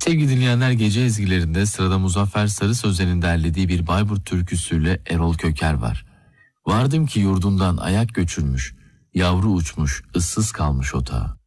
Sevgili dinleyenler, gece ezgilerinde sırada Muzaffer Sarı Sözen'in derlediği bir Bayburt türküsüyle Erol Köker var. Vardım ki yurdundan ayak göçülmüş, yavru uçmuş, ıssız kalmış otağa.